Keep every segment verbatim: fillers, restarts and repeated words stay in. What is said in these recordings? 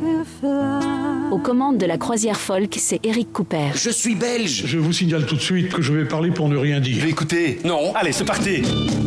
Aux commandes de la croisière folk, c'est Eric Cooper. Je suis belge. Je vous signale tout de suite que je vais parler pour ne rien dire. Écoutez, non. Allez, c'est parti.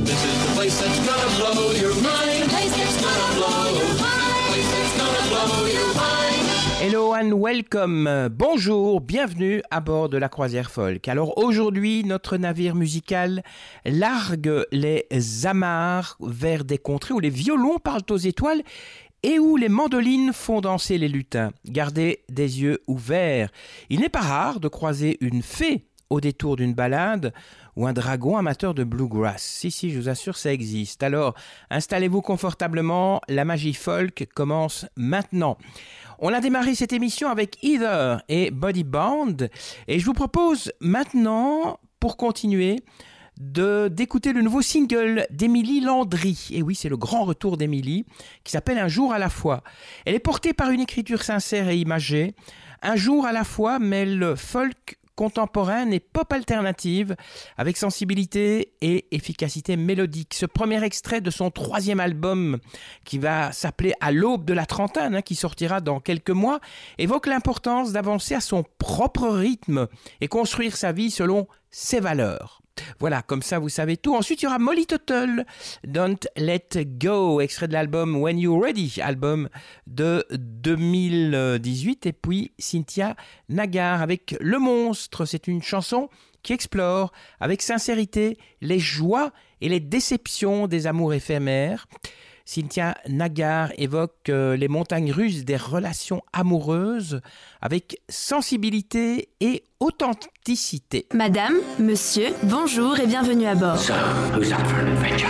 Hello and welcome, bonjour, bienvenue à bord de la croisière folk. Alors aujourd'hui, notre navire musical largue les amarres vers des contrées où les violons parlent aux étoiles et où les mandolines font danser les lutins. Gardez des yeux ouverts. Il n'est pas rare de croiser une fée au détour d'une balade ou un dragon amateur de bluegrass. Si, si, je vous assure, ça existe. Alors, installez-vous confortablement, la magie folk commence maintenant. On a démarré cette émission avec Heather et Body Band et je vous propose maintenant, pour continuer, de, d'écouter le nouveau single d'Émilie Landry. Et oui, c'est le grand retour d'Émilie, qui s'appelle Un jour à la fois. Elle est portée par une écriture sincère et imagée. Un jour à la fois mêle folk contemporaine et pop alternative avec sensibilité et efficacité mélodique. Ce premier extrait de son troisième album qui va s'appeler À l'aube de la trentaine, hein, qui sortira dans quelques mois, évoque l'importance d'avancer à son propre rythme et construire sa vie selon ses valeurs. Voilà, comme ça vous savez tout. Ensuite, il y aura Molly Tuttle, Don't Let Go, extrait de l'album When You're Ready, album de deux mille dix-huit. Et puis Cynthia Nagar avec Le Monstre. C'est une chanson qui explore avec sincérité les joies et les déceptions des amours éphémères. Cynthia Nagar évoque euh, les montagnes russes des relations amoureuses avec sensibilité et authenticité. Madame, monsieur, bonjour et bienvenue à bord. So, who's up for an adventure?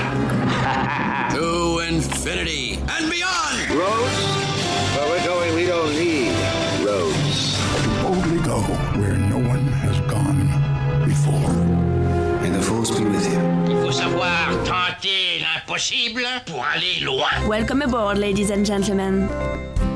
To infinity and beyond. Roads? Where we're going, we don't need roads. Boldly go where no one has gone before. May the force be with you. Il faut savoir tenter l'impossible pour aller loin. Welcome aboard, ladies and gentlemen.